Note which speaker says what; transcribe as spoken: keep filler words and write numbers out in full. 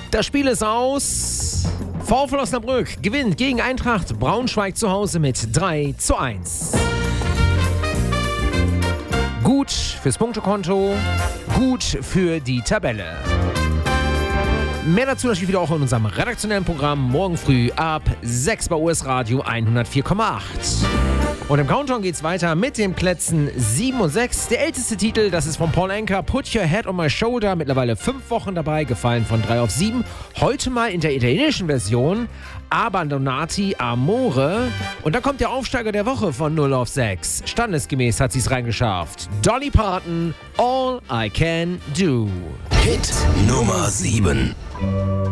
Speaker 1: Das Spiel ist aus. VfL Osnabrück gewinnt gegen Eintracht Braunschweig zu Hause mit drei zu eins. Gut fürs Punktekonto, gut für die Tabelle. Mehr dazu natürlich wieder auch in unserem redaktionellen Programm morgen früh ab sechs bei U S Radio hundertvier Komma acht. Und im Countdown geht's weiter mit den Plätzen sieben und sechs. Der älteste Titel, das ist von Paul Anka, Put Your Head on My Shoulder. Mittlerweile fünf Wochen dabei, gefallen von drei auf sieben. Heute mal in der italienischen Version, Abbandonati Amore. Und dann kommt der Aufsteiger der Woche von null auf sechs. Standesgemäß hat sie's reingeschafft. Dolly Parton, All I Can Do.
Speaker 2: Hit Nummer sieben.